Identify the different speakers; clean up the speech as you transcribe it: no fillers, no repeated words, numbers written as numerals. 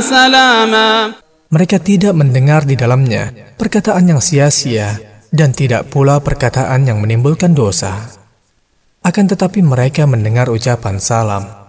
Speaker 1: سلاما.
Speaker 2: Mereka tidak mendengar di dalamnya perkataan yang sia-sia dan tidak pula perkataan yang menimbulkan dosa. Akan tetapi mereka mendengar ucapan salam.